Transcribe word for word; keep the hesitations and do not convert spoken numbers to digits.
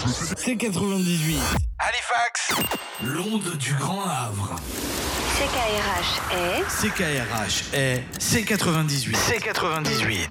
C'est quatre-vingt-dix-huit. Halifax, L'onde du Grand Havre. C K R H est C K R H est C quatre-vingt-dix-huit. C quatre-vingt-dix-huit.